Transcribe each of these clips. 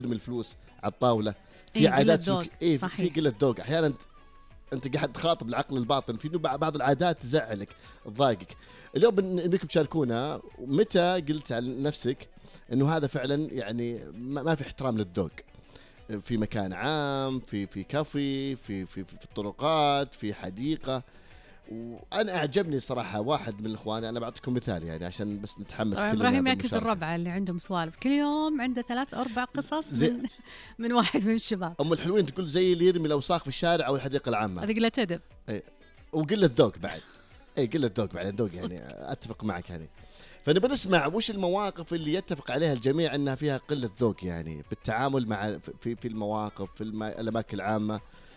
من الفلوس على الطاوله، في إيه عادات قلة ذوق. في صحيح. قله ذوق. احيانا انت قاعد تخاطب العقل الباطن في بعض العادات تزعلك تضايقك. اليوم نبيكم تشاركونا متى قلت على نفسك انه هذا فعلا يعني ما في احترام للذوق في مكان عام، في كافي، في الطرقات، في حديقه. وانا اعجبني صراحه واحد من اخواني، انا بعطيكم مثال يعني عشان بس نتحمس كلنا. ابراهيم ياكد بالمشاركة. الربع اللي عندهم سوالف كل يوم عنده 3 أو 4 قصص من واحد من الشباب. ام الحلوين تقول زي اللي يرمي الاوساخ في الشارع او الحديقه العامه. هذه قلة أدب. وقله ذوق بعد. اي قله ذوق بعد، ذوق يعني اتفق معك يعني. فنبي نسمع وش المواقف اللي يتفق عليها الجميع انها فيها قله ذوق يعني بالتعامل مع في المواقف في الاماكن العامه.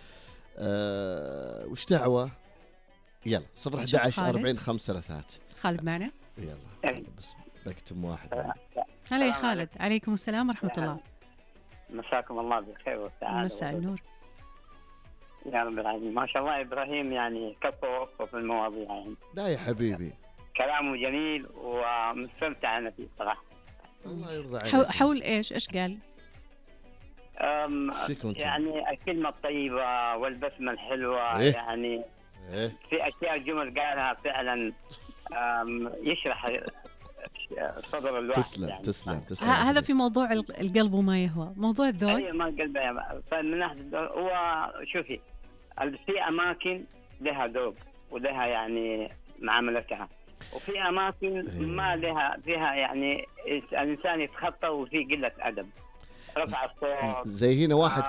وش دعوه؟ يلا 011 40 5 3. خالد معنا. يلا بس بكتم واحد. هلا يا خالد. عليكم السلام ورحمة الله. مساكم الله بالخير والسعادة. مساء النور يا رب العالمين. ما شاء الله إبراهيم يعني كفى ووفى في المواضيع يعني. لا يا حبيبي كلامه جميل ومستمتع أنا فيه صراحة. الله يرضى عليك. حول إيش قال؟ يعني الكلمة الطيبة والبسمة الحلوة. إيه؟ يعني إيه؟ في أشياء جمل قالها فعلا يشرح صدر الواحد. تسلم يعني. تسلم. هذا في موضوع القلب وما يهوى، موضوع الذوق. أي ما القلب. فمن ناحية هو شوفي في أماكن لها ذوق ولها يعني معاملتها، وفي أماكن ما لها فيها يعني الإنسان يتخطى وفي قلة أدب، رفع الصوت. زي هنا واحد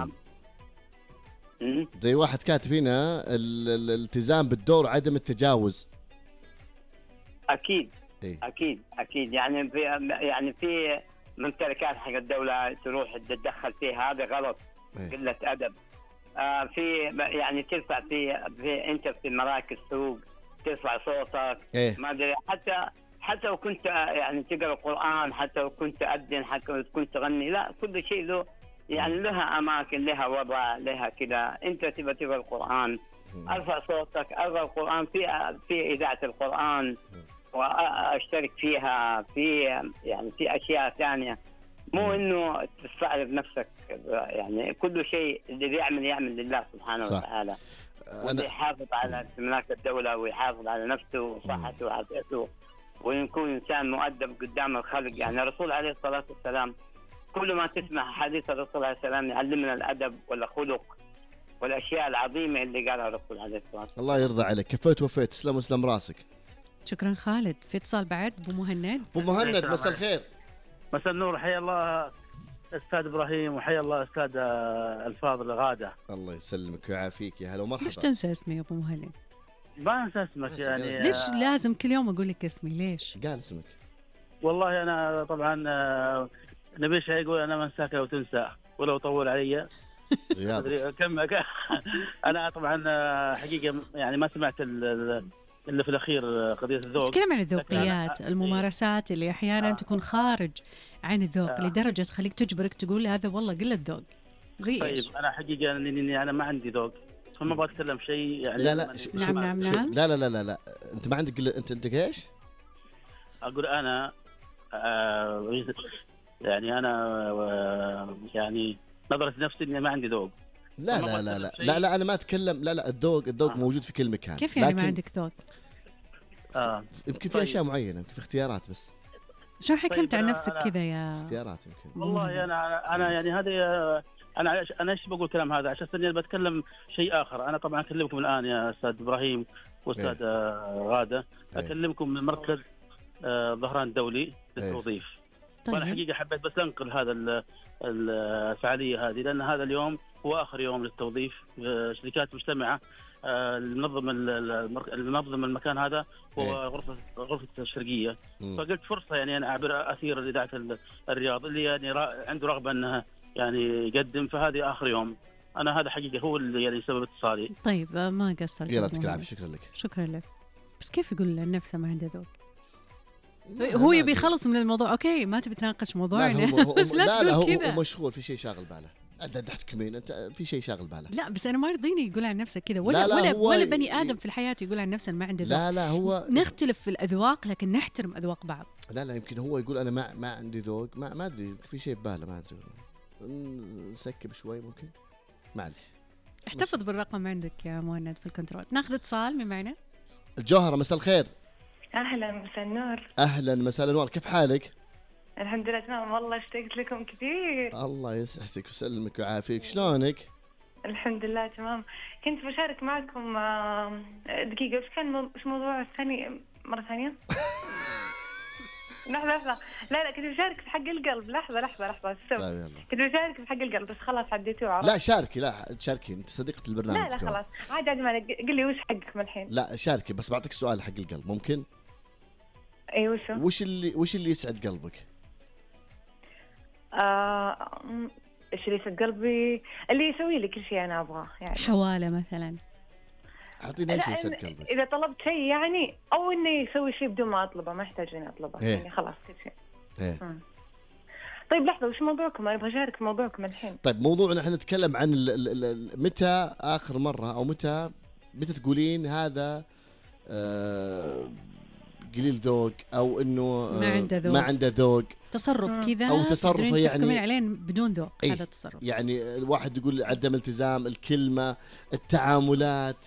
زي واحد كاتب هنا الالتزام بالدور وعدم التجاوز. أكيد. إيه؟ أكيد يعني في ممتلكات حق الدولة تروح تتدخل فيها، هذا غلط. إيه؟ قلة أدب. في يعني ترفع في أنت في مراكز سوق ترفع صوتك. إيه؟ ما أدري حتى لو كنت يعني تقرأ القرآن، حتى لو كنت تأذن، حتى لو كنت تغني، لا كل شيء له يعني لها أماكن لها وضع لها كذا. أنت تبغى تقرأ القرآن أرفع صوتك، أقرأ القرآن في إذاعة القرآن وأشترك فيها في يعني في أشياء ثانية، مو إنه تستعرض نفسك. يعني كل شيء اللي يعمل لله سبحانه وتعالى. ويحافظ على امتلاك الدولة ويحافظ على نفسه وصحته وعافيته ويكون إنسان مؤدب قدام الخلق. يعني الرسول عليه الصلاة والسلام كل ما تسمع حديث الرسول عليه السلام يعلمنا الأدب والخلق والأشياء العظيمة اللي قالها الرسول عليه الصلاة والسلام. الله يرضى عليك، كفيت وفيت. تسلم وسلم راسك. شكرا خالد. في اتصال بعد أبو مهند. أبو مهند مساء الخير. مساء النور. حيا الله أستاذ إبراهيم وحيا الله أستاذ الفاضل غادة. الله يسلمك ويعافيك. يا هلا ومرحبا. ليش تنسى اسمي يا أبو مهند؟ ما أنسى اسمك يعني. ليش لازم كل يوم أقول لك اسمي؟ ليش؟ قال اسمك. والله أنا طبعا نبي شيء يقول أنا ما أنساك لو تنسى ولو طول علي. كم أنا طبعا حقيقة يعني ما سمعت اللي في الأخير قضية الذوق. تكلم عن الذوقيات، الممارسات اللي أحيانا تكون خارج عن الذوق لدرجة تخليك تجبرك تقول هذا والله قلة ذوق. زي طيب إيش؟ أنا حقيقة أنا ما عندي ذوق، فما أبغى أتكلم شيء يعني. لا نعم. لا أنت ما عندك أنت إيش؟ أقول أنا يعني أنا يعني نظرة نفسي إني ما عندي ذوق. لا أنا ما أتكلم. لا الذوق موجود في كل مكان. كيف يعني ما عندك ذوق؟ يمكن في أشياء معينة، يمكن في اختيارات بس. شو حكمت عن نفسك كذا يا اختيارات يمكن. والله أنا يعني هذه أنا إيش بقول الكلام هذا عشان أني بتكلم شيء آخر. أنا طبعا أكلمكم الآن يا أستاذ إبراهيم وأستاذ غادة. أكلمكم من مركز ظهران الدولي للتوظيف. طيب. وأنا حقيقة حبيت بس أنقل هذا الفعالية هذه لأن هذا اليوم هو آخر يوم للتوظيف. شركات مجتمعة المنظم المكان هذا هو غرفة الشرقية. فقلت فرصة يعني أنا أعبر أثير إذاعة الرياض اللي يعني عنده رغبة أنها يعني يقدم. فهذه آخر يوم. أنا هذا حقيقة هو اللي يعني سبب اتصالي. طيب ما قصرت. يلا يعطيك العافية. شكرا لك. بس كيف يقول عن نفسه ما عنده ذوق؟ هو يبي يخلص من الموضوع. أوكي ما تبي تناقش موضوعنا. بس لا تقول كذا. هو مشغول في شيء شاغل باله. أنت ضحكت مين؟ أنت في شيء شاغل باله. لا بس أنا ما يرضيني يقول عن نفسه كذا ولا بني آدم في الحياة يقول عن نفسه ما عنده ذوق. لا هو نختلف في الأذواق لكن نحترم أذواق بعض. لا يمكن هو يقول أنا ما عندي ذوق. ما أدري في شيء بباله ما أدري. نسكب شوي ممكن، معلش. احتفظ بالرقم عندك يا مهند في الكنترول. ناخذ اتصال من معنا. الجوهرة، مساء الخير. أهلا، مساء النور. أهلا، مساء النور، كيف حالك؟ الحمد لله تمام، والله اشتقت لكم كثير. الله يسعدك ويسلمك ويعافيك، شلونك؟ الحمد لله تمام. كنت بشارك معكم دقيقة، وش كان وش موضوع الثاني مرة ثانية؟ لحظة لا كنت بشارك في حق القلب. لحظة طيب يلا. كنت بشارك في حق القلب بس خلاص عديتوه. لا شاركي، لا تشاركي، انت صديقة البرنامج. لا خلاص عادي ما قل لي وش حقكم الحين. لا شاركي، بس بعطيك سؤال حق القلب ممكن؟ اي وش اللي يسعد قلبك؟ ايش اللي يسعد قلبي؟ اللي يسوي لي كل شيء انا ابغاه يعني. حوالة مثلا. اعطيني ايش يسعد قلبك. اذا طلبت شيء يعني، او انه يسوي شيء بدون ما اطلبه، ما يحتاج اني اطلبه. إيه؟ يعني خلاص كل شيء. ايه. طيب لحظة، وش موضوعكم؟ أنا أبغى أشارك موضوعكم الحين. طيب موضوعنا احنا نتكلم عن متى آخر مرة أو متى تقولين هذا قليل ذوق، أو إنه ما عنده ذوق، تصرف كذا أو تصرفه يعني تحكمين عليه بدون ذوق. إيه؟ هذا التصرف يعني الواحد يقول عدم التزام، الكلمة، التعاملات،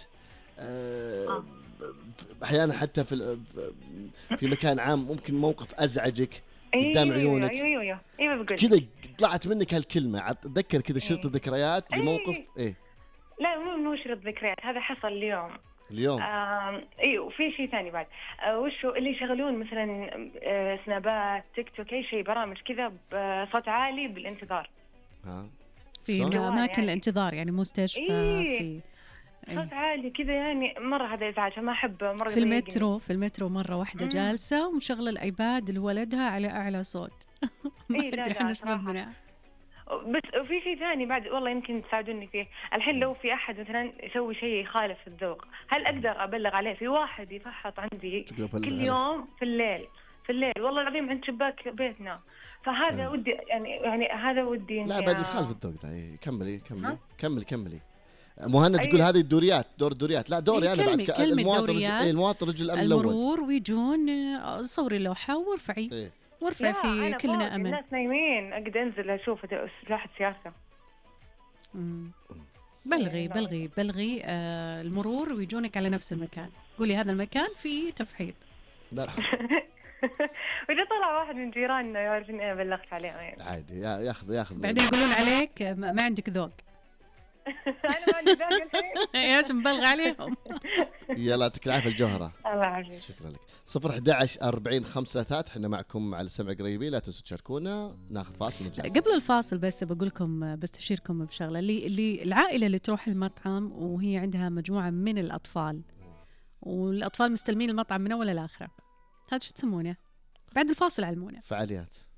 أحيانا حتى في مكان عام ممكن موقف أزعجك قدام عيونك. ايوه بقول كذا طلعت منك هالكلمة، اتذكر كذا شرط الذكريات لموقف. ايه لا مو شرط ذكريات، هذا حصل اليوم. ايوه. وفي شيء ثاني بعد، وشو اللي يشغلون مثلا سنابات، تيك توك، اي شيء، برامج كذا بصوت عالي بالانتظار. في اماكن يعني الانتظار، يعني مستشفى. في صوت عالي كذا، يعني مرة هذا إزعاج، ما أحب مرة. في المترو مرة واحدة جالسة ومشغلة الأيباد لولدها على أعلى صوت. ما أدري إحنا إيش نبنا. بس وفي شيء ثاني بعد، والله يمكن تساعدوني فيه. الحين لو في أحد مثلا يسوي شيء يخالف الذوق، هل أقدر أبلغ عليه؟ في واحد يفحط عندي كل يوم في الليل والله العظيم عند شباك بيتنا. فهذا ودي يعني هذا ودي. لا بعد يخالف الذوق ده. كملي. مهند تقول هذه الدوريات، دور الدوريات. لا دوري انا بعد المواطن رجل الامن الاول. المرور ويجون صوري اللوحه وارفعي. وارفعي في كلنا امل. الناس نايمين، اقدر انزل اشوف سلاحة سياسه. بلغي المرور ويجونك على نفس المكان. قولي هذا المكان فيه تفحيط. لا واذا طلع واحد من جيراننا يعرف اني انا بلغت عليه يعني. عادي، ياخذ بعدين يقولون عليك ما عندك ذوق. أنا ما عندي ذوق الحين. إيش مبلغ عليهم. يلا يعطيك العافية الجوهرة. الله يعافيك. شكرا لك. 011-40-5 على معكم على السمع قريبين، لا تنسوا تشاركونا. ناخذ فاصل ونرجع. قبل الفاصل بس بقول لكم، بستشيركم بشغلة. اللي العائلة اللي تروح المطعم وهي عندها مجموعة من الأطفال، والأطفال مستلمين المطعم من أول لآخره، هذا شو تسمونه؟ بعد الفاصل علمونا. فعاليات.